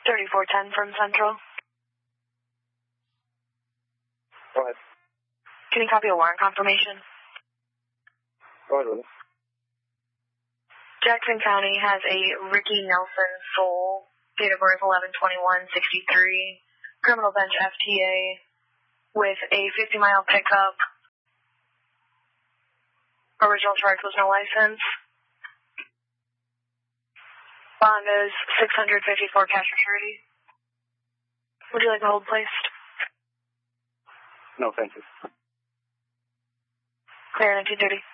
3410 from Central. Go ahead. Can you copy a warrant confirmation? Go ahead with it. Jackson County has a Ricky Nelson Soul, date of birth 11/21/63, criminal bench FTA, with a 50-mile pickup. Original charge was no license. Bond is $654 cash or surety. Would you like a hold placed? No, thank you. Clear 1930.